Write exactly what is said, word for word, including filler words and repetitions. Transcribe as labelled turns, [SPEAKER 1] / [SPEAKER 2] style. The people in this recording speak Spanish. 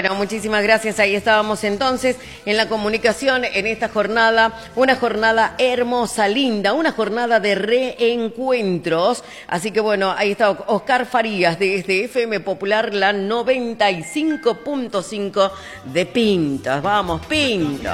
[SPEAKER 1] Bueno, muchísimas gracias. Ahí estábamos entonces en la comunicación en esta jornada, una jornada hermosa, linda, una jornada de reencuentros. Así que bueno, ahí está Oscar Farías desde F M Popular, la noventa y cinco punto cinco de Pintos. Vamos, Pintos.